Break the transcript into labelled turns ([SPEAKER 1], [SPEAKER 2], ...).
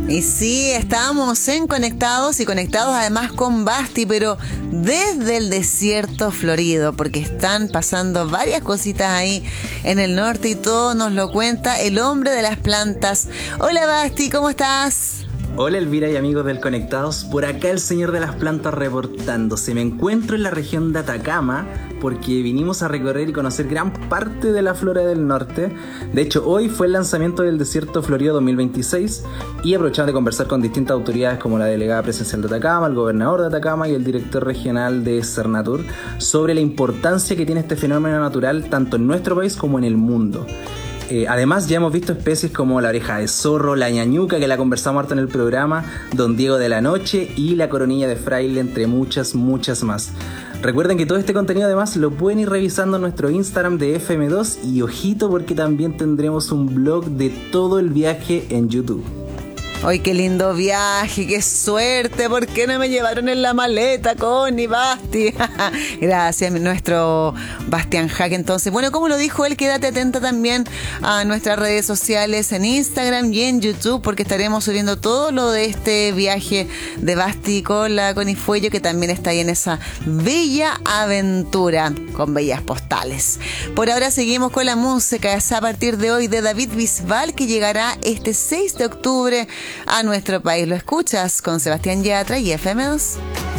[SPEAKER 1] Y sí, estamos en Conectados y conectados además con Basti, pero desde el desierto florido, porque están pasando varias cositas ahí en el norte y todo nos lo cuenta el hombre de las plantas. Hola Basti, ¿cómo estás?
[SPEAKER 2] Hola Elvira y amigos del Conectados, por acá el señor de las plantas reportándose. Me encuentro en la región de Atacama porque vinimos a recorrer y conocer gran parte de la flora del norte. De hecho, hoy fue el lanzamiento del Desierto Florido 2026 y aprovechamos de conversar con distintas autoridades como la delegada presidencial de Atacama, el gobernador de Atacama y el director regional de Cernatur sobre la importancia que tiene este fenómeno natural tanto en nuestro país como en el mundo. Además ya hemos visto especies como la oreja de zorro, la ñañuca, que la conversamos harto en el programa, Don Diego de la Noche y la coronilla de fraile, entre muchas más. Recuerden que todo este contenido además lo pueden ir revisando en nuestro Instagram de FM2 y ojito porque también tendremos un blog de todo el viaje en YouTube.
[SPEAKER 1] ¡Ay, qué lindo viaje! ¡Qué suerte! ¿Por qué no me llevaron en la maleta, Connie, Basti? Gracias, nuestro Bastián Jaque. Entonces, bueno, como lo dijo él, quédate atenta también a nuestras redes sociales en Instagram y en YouTube, porque estaremos subiendo todo lo de este viaje de Basti con la Connie Fuello, que también está ahí en esa bella aventura con bellas postales. Por ahora seguimos con la música. Es a partir de hoy de David Bisbal, que llegará este 6 de octubre a nuestro país. Lo escuchas con Sebastián Yatra y FM2.